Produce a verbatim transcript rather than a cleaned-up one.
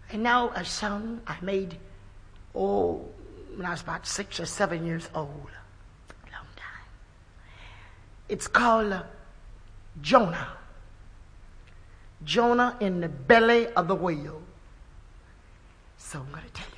And now a song I made, oh, when I was about six or seven years old. Long time. It's called uh, Jonah. Jonah in the belly of the whale. So I'm going to tell you.